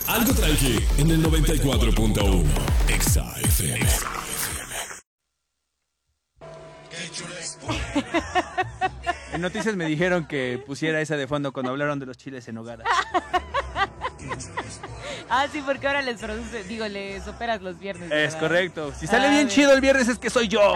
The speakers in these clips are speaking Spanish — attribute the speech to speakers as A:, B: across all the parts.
A: Algo tranqui en el 94.1 Exa FM.
B: En noticias me dijeron que pusiera esa de fondo cuando hablaron de los chiles en nogada.
C: Ah, sí, porque ahora les produce, les operas los viernes, ¿verdad?
B: Es correcto. Si sale bien chido el viernes es que soy yo.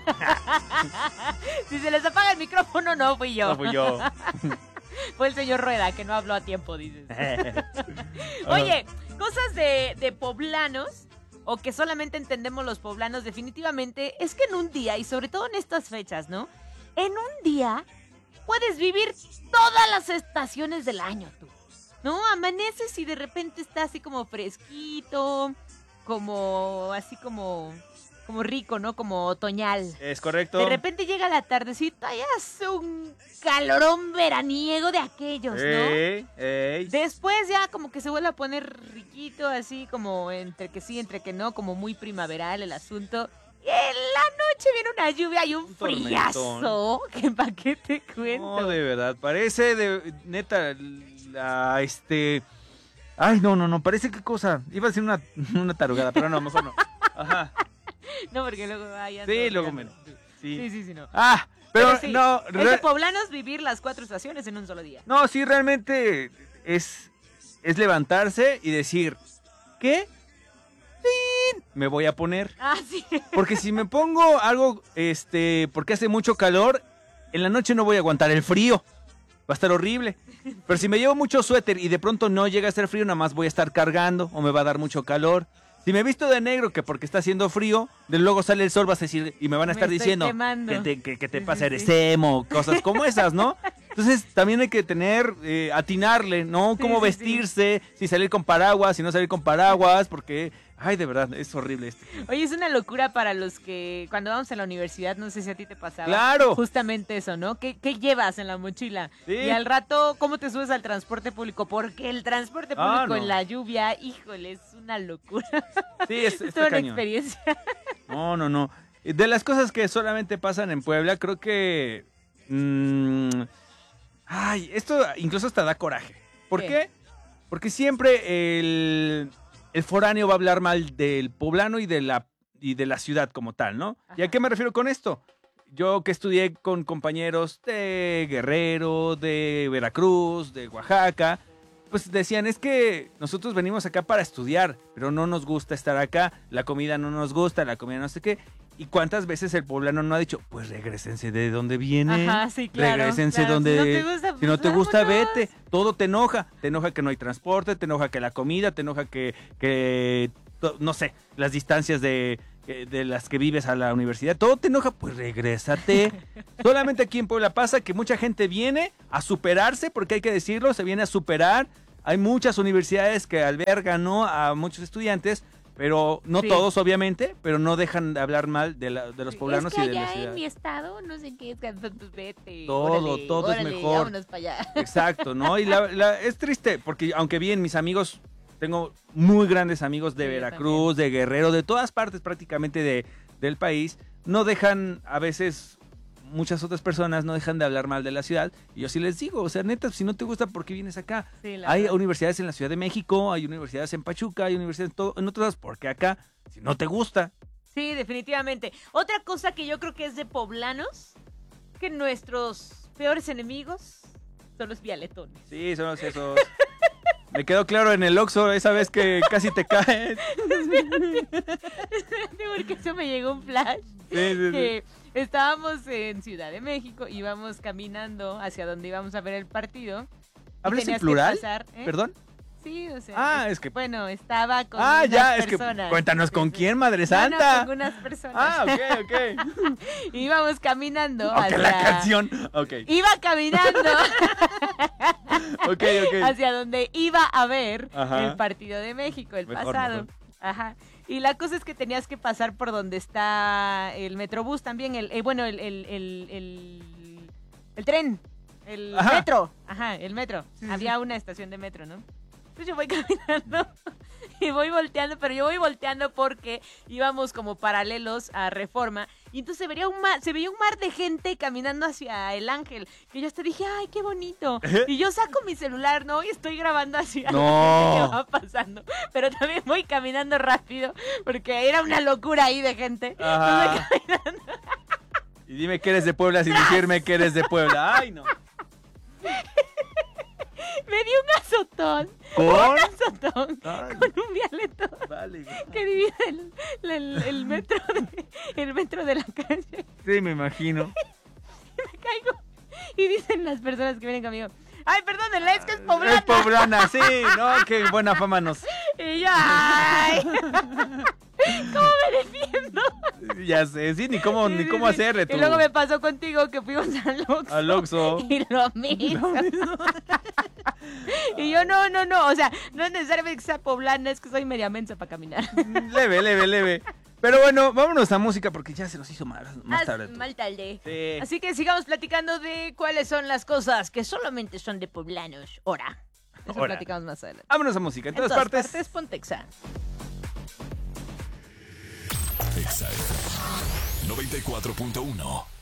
C: Si se les apaga el micrófono, no fui yo.
B: No fui yo.
C: Fue el señor Rueda, que no habló a tiempo, dices. Oye, cosas de poblanos, o que solamente entendemos los poblanos, definitivamente, es que en un día, y sobre todo en estas fechas, ¿no? En un día puedes vivir todas las estaciones del año, tú. ¿No? Amaneces y de repente está así como fresquito, como rico, ¿no? Como otoñal.
B: Es correcto.
C: De repente llega la tardecita y hace un calorón veraniego de aquellos, ¿no? Después ya como que se vuelve a poner riquito, así como entre que sí, entre que no, como muy primaveral el asunto. Y en la noche viene una lluvia y un friazo. ¿Qué pa' qué te cuento?
B: No, de verdad, parece neta, Ay, no, parece qué cosa. Iba a decir una tarugada, pero no, mejor no. Ajá.
C: No, porque luego vayan.
B: Sí, luego me...
C: Sí, no.
B: Pero
C: sí,
B: no...
C: Es de poblanos vivir las 4 estaciones en un solo día.
B: No, sí, realmente es levantarse y decir, ¿qué? Sí, me voy a poner.
C: Sí.
B: Porque si me pongo algo, porque hace mucho calor, en la noche no voy a aguantar el frío. Va a estar horrible. Pero si me llevo mucho suéter y de pronto no llega a ser frío, nada más voy a estar cargando o me va a dar mucho calor. Si me visto de negro, que porque está haciendo frío, de luego sale el sol, vas a decir, y me van a estar diciendo que te pasa, eres emo, cosas como esas, ¿no? Entonces también hay que atinarle, ¿no? Cómo vestirse, si salir con paraguas, si no salir con paraguas, porque... Ay, de verdad, es horrible esto.
C: Oye, es una locura para los que cuando vamos a la universidad, no sé si a ti te pasaba.
B: ¡Claro!
C: Justamente eso, ¿no? ¿Qué llevas en la mochila?
B: Sí.
C: Y al rato, ¿cómo te subes al transporte público? Porque el transporte público en la lluvia, híjole, es una locura.
B: Sí, es
C: toda una
B: cañón.
C: experiencia.
B: No. De las cosas que solamente pasan en Puebla, creo que... esto incluso hasta da coraje. ¿Por qué? Porque siempre el foráneo va a hablar mal del poblano y de la ciudad como tal, ¿no? Ajá. ¿Y a qué me refiero con esto? Yo que estudié con compañeros de Guerrero, de Veracruz, de Oaxaca, pues decían, es que nosotros venimos acá para estudiar, pero no nos gusta estar acá, la comida no nos gusta, la comida no sé qué. ¿Y cuántas veces el poblano no ha dicho, pues regrésense de donde vienen?
C: Ajá, sí, claro.
B: Regrésense donde... Si no te gusta, vete. Todo te enoja. Te enoja que no hay transporte, te enoja que la comida, te enoja que no sé, las distancias de las que vives a la universidad. Todo te enoja, pues regrésate. Solamente aquí en Puebla pasa que mucha gente viene a superarse, porque hay que decirlo, se viene a superar. Hay muchas universidades que albergan, ¿no?, a muchos estudiantes, pero no todos, obviamente, pero no dejan de hablar mal de los poblanos y de la ciudad.
C: En mi estado, no sé qué, vete.
B: Todo es mejor.
C: Vámonos para allá.
B: Exacto, ¿no? Y es triste, porque aunque bien mis amigos, tengo muy grandes amigos de Veracruz, de Guerrero, de todas partes prácticamente del país, no dejan a veces... Muchas otras personas no dejan de hablar mal de la ciudad. Y yo sí les digo, o sea, neta, si no te gusta, ¿por qué vienes acá? Sí, hay universidades en la Ciudad de México, hay universidades en Pachuca, hay universidades en otras, ¿por qué acá? Si no te gusta.
C: Sí, definitivamente. Otra cosa que yo creo que es de poblanos, que nuestros peores enemigos son los vialetones.
B: Sí, son esos. Me quedó claro en el Oxxo esa vez que casi te caes.
C: Espérate, porque eso me llegó un flash.
B: Sí.
C: Estábamos en Ciudad de México, íbamos caminando hacia donde íbamos a ver el partido.
B: ¿Hablas en plural? ¿Perdón?
C: Sí, o sea.
B: Es que...
C: Bueno, estaba con unas personas.
B: Es que cuéntanos con quién, Madre Santa.
C: No, con unas personas.
B: Ok.
C: Íbamos caminando
B: hacia... la canción. Ok.
C: Iba caminando.
B: Ok.
C: Hacia donde iba a ver el partido de México, el pasado.
B: Mejor.
C: Ajá. Y la cosa es que tenías que pasar por donde está el Metrobús también, el tren, el metro. Ajá, el metro. Sí. Había una estación de metro, ¿no? Entonces yo voy caminando y voy volteando, pero yo voy volteando porque íbamos como paralelos a Reforma Y entonces se veía un mar de gente caminando hacia el Ángel. Que yo hasta dije, ay, qué bonito. Y yo saco mi celular, ¿no? Y estoy grabando así a la gente que va pasando. Pero también voy caminando rápido, porque era una locura ahí de gente.
B: Ajá. Y dime que eres de Puebla sin decirme que eres de Puebla. Ay, no.
C: Me dio un azotón.
B: ¿Con?
C: Un azotón.
B: Ay.
C: Con un vialeto.
B: Vale.
C: Que divide el metro de la calle.
B: Sí, me imagino.
C: Y me caigo. Y dicen las personas que vienen conmigo, ay, perdónenla, es que es poblana.
B: Es poblana, sí, no, qué buena fama nos.
C: Y yo, ay. ¿Cómo me defiendo?
B: Ya sé, sí, ni cómo hacerle tú.
C: Y luego me pasó contigo que fuimos al Oxxo.
B: Al Oxxo.
C: Y lo mismo. Y yo, no, o sea, no es necesariamente que sea poblana, es que soy media mensa para caminar.
B: Leve. Pero bueno, vámonos a música porque ya se nos hizo más tarde.
C: Mal tarde.
B: Sí.
C: Así que sigamos platicando de cuáles son las cosas que solamente son de poblanos. Ahora. Eso
B: Ora.
C: platicamos más adelante.
B: Vámonos a música. En todas partes.
C: Pontexa.
A: Exa FM 94.1.